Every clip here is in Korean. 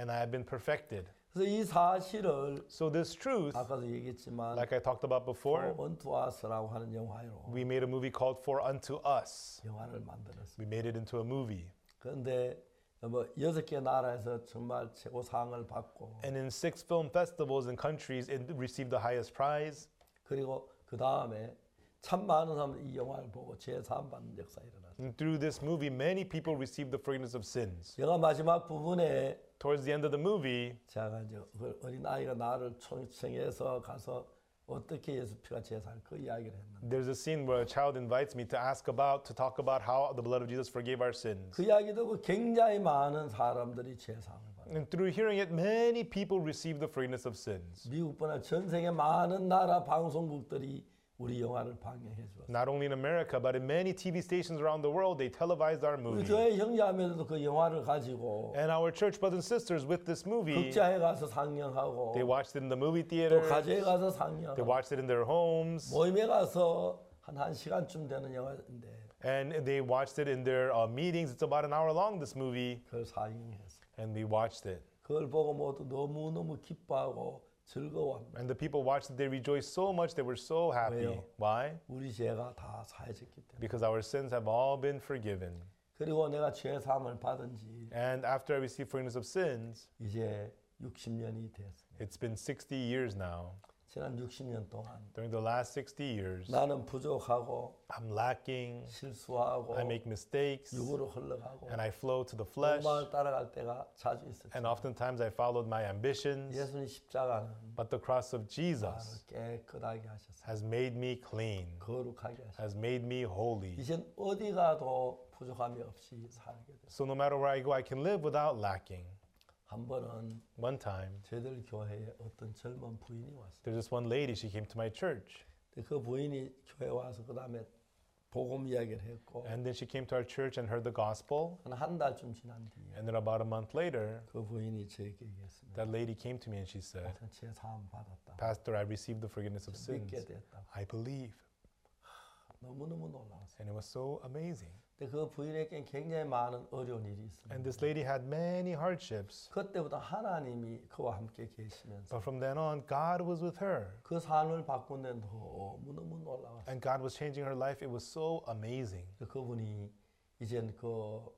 and I have been perfected. 그래서 이 사실을 So this truth, 아까도 얘기했지만 like I talked about before, Unto Us라고 하는 영화로 we made a movie called For Unto Us. 영화를 만들었어요. We made it into a movie. 그런데 뭐 6개 나라에서 정말 최고상을 받고 And in 6 film festivals and countries, it received the highest prize. 그리고 그 다음에 참 많은 사람들이 이 영화를 보고 제사함 받는 역사가 일어났어요. And through this movie, many people received the forgiveness of sins. 영화 마지막 부분에 Towards the end of the movie, 제가 이제 그 어린 아이가 나를 초청해서 가서 어떻게 예수 피가 제사할 그 이야기를 했는데 there's a scene where a child invites me to talk about how the blood of Jesus forgave our sins. 그 이야기 듣고 굉장히 많은 사람들이 제사함을 받아요. And through hearing it, many people received the forgiveness of sins. 미국뿐 아니라 전 세계 많은 나라 방송국들이 우리 영화를 방영해 주었어요. Not only in America, but in many TV stations around the world, they televised our 우리 movie. 교회 형제자매들도 그 영화를 가지고 And our church brothers and sisters with this movie, 극장에 가서 상영하고 they watched it in the movie 또 theaters, 가정에 가서 they 상영하고 watched it in their homes, 모임에 가서 한 1시간쯤 되는 영화인데 and they watched it in their meetings. It's about an hour long, this movie, 그걸 상영했어요. and we watched it. 그걸 보고 모두 너무너무 기뻐하고 즐거워합니다. And the people watched it, they rejoiced so much, they were so happy. 왜요? Why? 우리 죄가 다 사해졌기 때문에. Because our sins have all been forgiven. 그리고 내가 죄 사함을 받은 지 And after I received forgiveness of sins, 이제 60년이 됐습니다. it's been 60 years now. 지난 60년 동안 During the last 60 years, 나는 부족하고 I'm lacking, 실수하고 I make mistakes, 육으로 흘러가고 and I flow to the flesh. 욕망을 따라갈 때가 자주 있었죠. And oftentimes I followed my ambitions. 예수님 십자가는 But the cross of 나를 Jesus 깨끗하게 하셨어요. has made me clean, 거룩하게 하셨어요. has made me holy. 이젠 어디 가도 부족함이 없이 살게 됐어요. So no matter where I go, I can live without lacking. 한 번은 One time, 저희들 교회에 어떤 젊은 부인이 왔어요. there's this one lady, she came to my church. 근데 그 부인이 교회에 와서 그 다음에 복음 이야기를 했고 And then she came to our church and heard the gospel. 한 달쯤 지난 뒤에 And then about a month later, 그 부인이 저에게 얘기했습니다. that lady came to me and she said, 제 사함 받았다. Pastor, I received the forgiveness of sins. 믿게 됐다. I believe. 너무너무 놀라웠어요. And it was so amazing. 근데 그 부인에게 굉장히 많은 어려운 일이 있습니다. And this lady had many hardships. 그때부터 하나님이 그와 함께 계시면서 But from then on, God was with her. 그 삶을 바꾼 데는 너무너무 놀라웠어요. And God was changing her life. It was so amazing. 그분이 이젠 그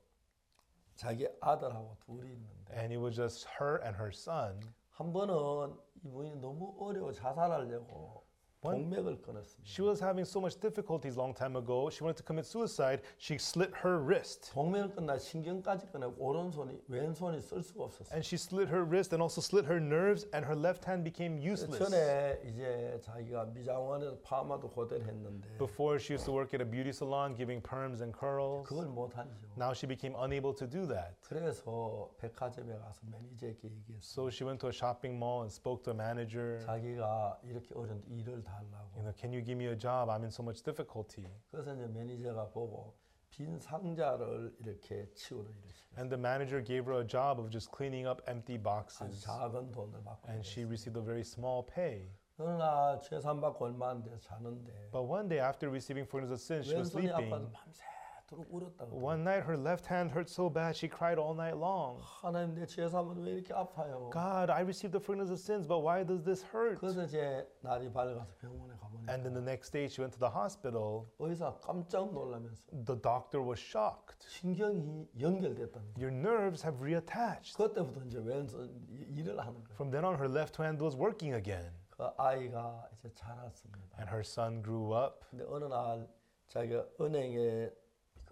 자기 아들하고 둘이 있는데 And it was just her and her son. 한 번은 이분이 너무 어려워 자살하려고 동맥을 끊었습니다. She was having so much difficulties long time ago. She wanted to commit suicide. She slit her wrist. 동맥을 끊나 신경까지 끊어 오른손이 왼손이 쓸 수가 없었어요. And she slit her wrist and also slit her nerves, and her left hand became useless. 전에 이제 자기가 미장원에서 파마도 고대를 했는데 Before, she used to work at a beauty salon giving perms and curls. 그걸 못하죠. Now she became unable to do that. 그래서 백화점에 가서 매니저에게 얘기했어요. So she went to a shopping mall and spoke to a manager. 자기가 이렇게 어려운데 일을 달라고. Can you give me a job? I'm in so much difficulty. 그래서 이제 매니저가 보고 빈 상자를 이렇게 치우러 이러시고 And the manager gave her a job of just cleaning up empty 아주 boxes. 작은 돈을 받고 And she 있어요. received a very small pay. 어느 날 재산 받고 얼마 안 돼 자는데 But one day, after receiving forgiveness of sins, she was 왼손이 아파서 sleeping. 밤새도록 울었다고. One night, her left hand hurt so bad, she cried all night long. 하나님 내 재산은 왜 이렇게 아파요? God, I received the forgiveness of sins, but why does this hurt? 그래서 이제 날이 밝아서 병원에 가보니까 And then the next day, she went to the hospital. 의사 깜짝 놀라면서 The doctor was shocked. 신경이 연결됐다는 거예요. Your nerves have reattached. 그때부터 이제 왼손 일을 하는 거예요. From then on, her left hand was working again. 그 아이가 이제 자랐습니다. And her son grew up. 근데 어느 날 자기가 은행에 그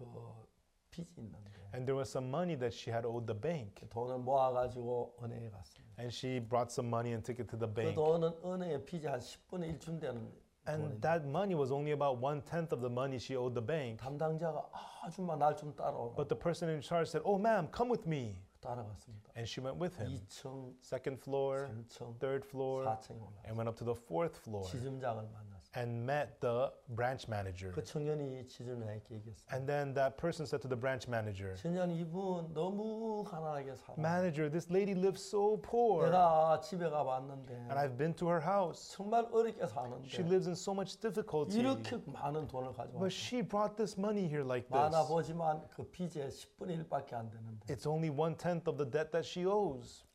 빚이 있는데 And there was some money that she had owed the bank. 돈을 모아가지고 은행에 갔습니다. And she brought some money and took it to the 그 bank. 돈은 은행에 빚이 한 10분의 1쯤 되는 And 돈인데 that money was only about 1/10 of the money she owed the bank. 담당자가 아줌마 날 좀 따라오라 But the person in charge said, "Oh, ma'am, come with me." 따라갔습니다. And she went with him. 2층, Second floor, 3층, third floor, 4층에 올라갔어요. and went up to the fourth floor 지점장을 만났어요. and met the branch manager. 그 청년이 지점장에게 얘기했어요. And then that person said to the branch manager, 청년 이분 너무 가난하게 살아. "Manager, this lady lives so poor. 내가 집에 가봤는데 And I've been to her house. 정말 어렵게 She 사는데 lives in so much difficulty. 이렇게 많은 돈을 가져와. But she brought this money here like 많아 this. 보지만 그 빚의 10분의 1밖에 안 되는데 It's only 1/10 of the debt that she owes.